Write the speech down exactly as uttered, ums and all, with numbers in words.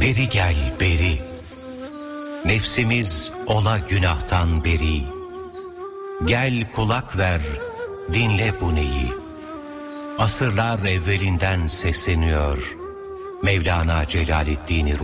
Beri gel beri, nefsimiz ola günahtan beri. Gel kulak ver, dinle bu neyi. Asırlar evvelinden sesleniyor Mevlana Celaleddin